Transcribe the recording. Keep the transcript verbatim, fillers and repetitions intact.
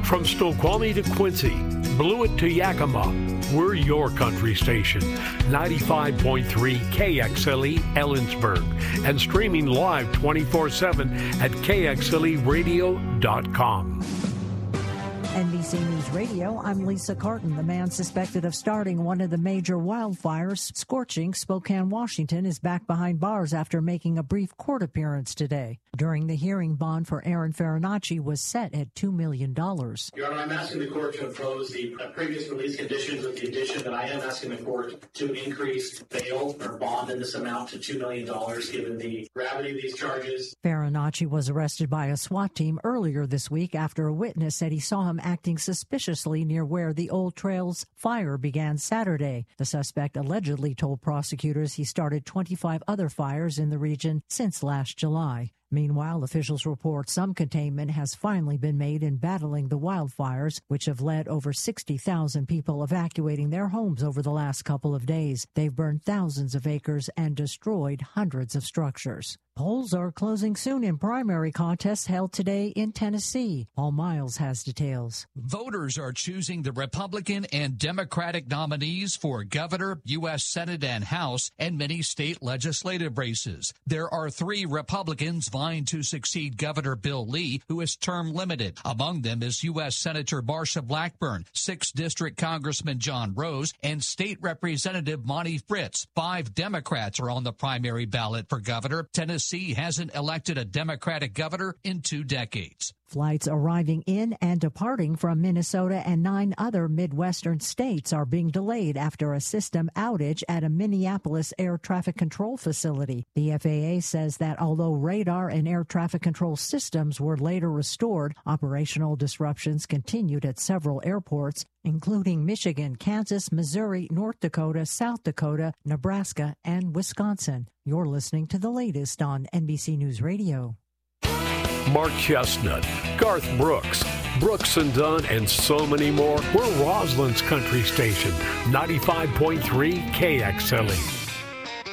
From Snoqualmie to Quincy, Blewett to Yakima, we're your country station. ninety-five point three K X L E Ellensburg and streaming live twenty-four seven at K X L E radio dot com. N B C News Radio, I'm Lisa Carton. The man suspected of starting one of the major wildfires scorching Spokane, Washington, is back behind bars after making a brief court appearance today. During the hearing, bond for Aaron Farinacci was set at two million dollars. Your Honor, I'm asking the court to impose the uh, previous release conditions with the addition that I am asking the court to increase bail or bond in this amount to two million dollars given the gravity of these charges. Farinacci was arrested by a SWAT team earlier this week after a witness said he saw him acting suspiciously near where the Old Trails fire began Saturday. The suspect allegedly told prosecutors he started twenty-five other fires in the region since last July. Meanwhile, officials report some containment has finally been made in battling the wildfires, which have led over sixty thousand people evacuating their homes over the last couple of days. They've burned thousands of acres and destroyed hundreds of structures. Polls are closing soon in primary contests held today in Tennessee. Paul Miles has details. Voters are choosing the Republican and Democratic nominees for governor, U S Senate and House, and many state legislative races. There are three Republicans vying to succeed Governor Bill Lee, who is term limited. Among them is U S Senator Marsha Blackburn, sixth District Congressman John Rose, and State Representative Monty Fritz. Five Democrats are on the primary ballot for governor. Tennessee hasn't elected a Democratic governor in two decades. Flights arriving in and departing from Minnesota and nine other Midwestern states are being delayed after a system outage at a Minneapolis air traffic control facility. The F A A says that although radar and air traffic control systems were later restored, operational disruptions continued at several airports, including Michigan, Kansas, Missouri, North Dakota, South Dakota, Nebraska, and Wisconsin. You're listening to the latest on N B C News Radio. Mark Chestnut, Garth Brooks, Brooks and Dunn, and so many more. We're Roslyn's country station, ninety-five point three K X L E.